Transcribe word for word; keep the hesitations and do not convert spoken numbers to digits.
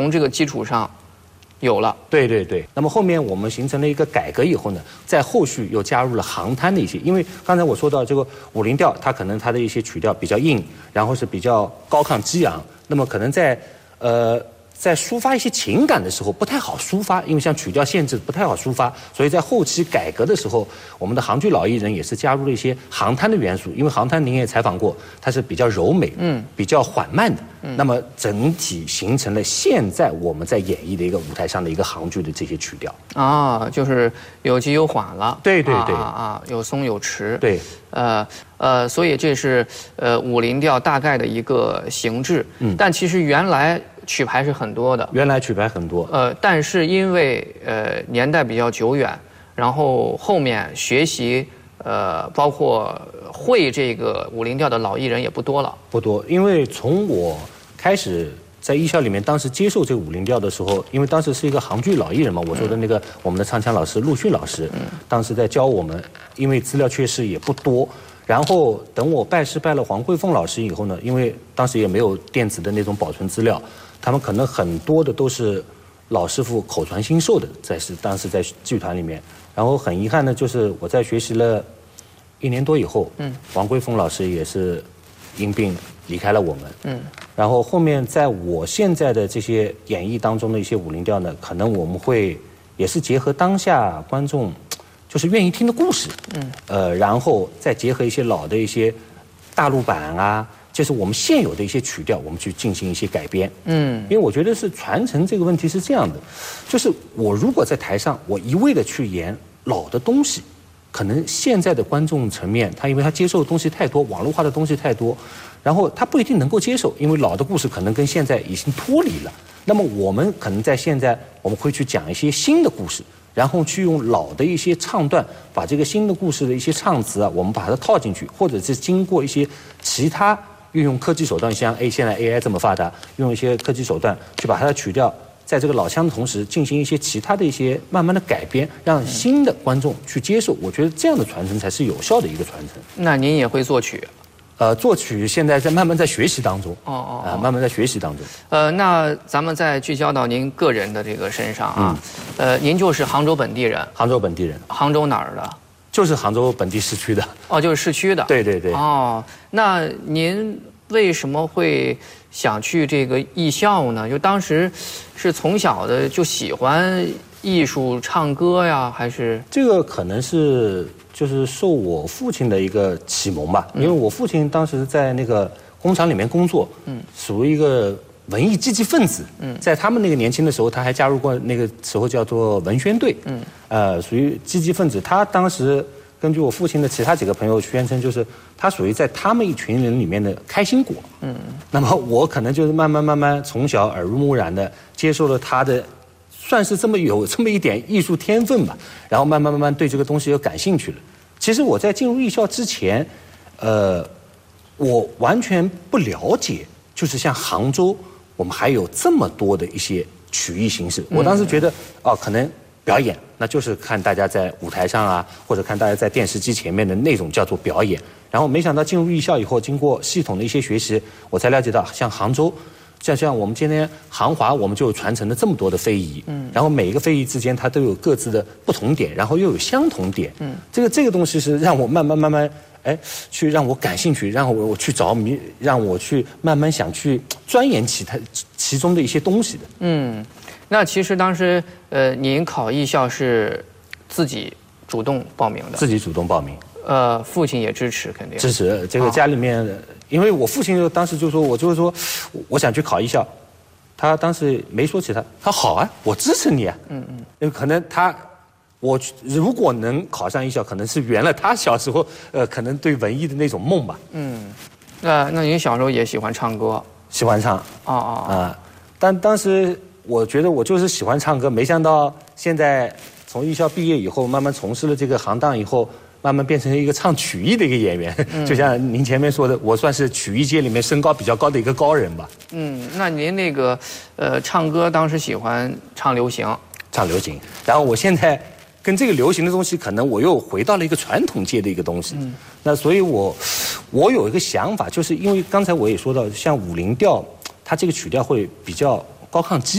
从这个基础上有了。 对对对。那么后面我们形成了一个改革以后呢，在后续又加入了杭滩的一些，因为刚才我说到这个武林调，它可能它的一些曲调比较硬，然后是比较高亢激昂，那么可能在呃。在抒发一些情感的时候不太好抒发，因为像曲调限制不太好抒发，所以在后期改革的时候，我们的杭剧老艺人也是加入了一些杭滩的元素，因为杭滩您也采访过，它是比较柔美，嗯，比较缓慢的，嗯，那么整体形成了现在我们在演绎的一个舞台上的一个杭剧的这些曲调啊，就是有急有缓了， 对对对啊啊，有松有迟， 对， 呃呃，所以这是呃武林调大概的一个形制，嗯，但其实原来。曲牌是很多的， 原来曲牌很多， 呃，但是因为呃年代比较久远，然后后面学习呃包括会这个武林调的老艺人也不多了， 不多，因为从我开始在艺校里面，当时接受这个武林调的时候，因为当时是一个杭剧老艺人嘛，我说的那个、嗯、我们的唱腔老师陆迅老师，嗯，当时在教我们，因为资料确实也不多。然后等我拜师拜了黄桂凤老师以后呢，因为当时也没有电子的那种保存资料，他们可能很多的都是老师傅口传心授的，在是当时在剧团里面。然后很遗憾的就是我在学习了一年多以后，嗯，黄桂凤老师也是因病离开了我们，嗯。然后后面在我现在的这些演绎当中的一些武林调呢，可能我们会也是结合当下观众。就是愿意听的故事，嗯，呃，然后再结合一些老的一些大陆版啊，就是我们现有的一些曲调，我们去进行一些改编，嗯，因为我觉得是传承这个问题是这样的，就是我如果在台上我一味的去演老的东西，可能现在的观众层面，他因为他接受的东西太多，网络化的东西太多，然后他不一定能够接受，因为老的故事可能跟现在已经脱离了。那么我们可能在现在我们会去讲一些新的故事。然后去用老的一些唱段，把这个新的故事的一些唱词啊，我们把它套进去，或者是经过一些其他运用科技手段，像 A 现在 A I 这么发达，用一些科技手段去把它的曲调，在这个老腔的同时，进行一些其他的一些慢慢的改编，让新的观众去接受。我觉得这样的传承才是有效的一个传承。 那您也会作曲？ 呃，作曲现在在慢慢在学习当中，哦哦，啊、呃，慢慢在学习当中。 呃，那咱们再聚焦到您个人的这个身上啊，嗯、呃，您就是杭州本地人， 杭州本地人， 杭州哪儿的？ 就是杭州本地市区的。 哦，就是市区的。 对对对。 哦，那您为什么会想去这个艺校呢？就当时是从小的就喜欢艺术、唱歌呀，还是？ 这个可能是。就是受我父亲的一个启蒙吧，因为我父亲当时在那个工厂里面工作，嗯，属于一个文艺积极分子，嗯，在他们那个年轻的时候，他还加入过那个时候叫做文宣队，嗯，呃，属于积极分子。他当时根据我父亲的其他几个朋友宣称，就是他属于在他们一群人里面的开心果，嗯，那么我可能就是慢慢慢慢从小耳濡目染的接受了他的。算是这么有这么一点艺术天分吧，然后慢慢慢慢对这个东西又感兴趣了。其实我在进入艺校之前，呃，我完全不了解，就是像杭州，我们还有这么多的一些曲艺形式。我当时觉得，哦，可能表演，那就是看大家在舞台上啊，或者看大家在电视机前面的那种叫做表演。然后没想到进入艺校以后，经过系统的一些学习，我才了解到，像杭州。像像我们今天杭华，我们就传承了这么多的非遗，嗯，然后每一个非遗之间它都有各自的不同点，然后又有相同点，嗯，这个这个东西是让我慢慢慢慢，哎，去让我感兴趣，让我我去着迷，让我去慢慢想去钻研其他其中的一些东西的。嗯， 那其实当时呃，您考艺校是自己主动报名的， 自己主动报名。 呃，父亲也支持，肯定支持。这个家里面，哦、因为我父亲就当时就说，我就是说，我想去考艺校，他当时没说起他，他好啊，我支持你啊。嗯嗯。因为可能他，我如果能考上艺校，可能是圆了他小时候呃，可能对文艺的那种梦吧。嗯。 那那您小时候也喜欢唱歌？ 喜欢唱。哦哦。啊，但当时我觉得我就是喜欢唱歌，没想到现在从艺校毕业以后，慢慢从事了这个行当以后。慢慢变成一个唱曲艺的一个演员，嗯、就像您前面说的，我算是曲艺界里面身高比较高的一个高人吧。 嗯，那您那个，呃，唱歌当时喜欢唱流行， 唱流行，然后我现在跟这个流行的东西，可能我又回到了一个传统界的一个东西。嗯，那所以我我有一个想法，就是因为刚才我也说到，像武林调，它这个曲调会比较高亢激。